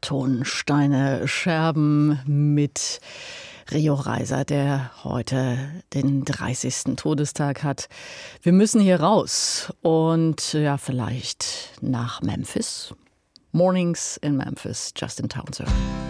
Tonsteine, Scherben mit Rio Reiser, der heute den 30. Todestag hat. Wir müssen hier raus und ja, vielleicht nach Memphis. Mornings in Memphis, Justin Townsend.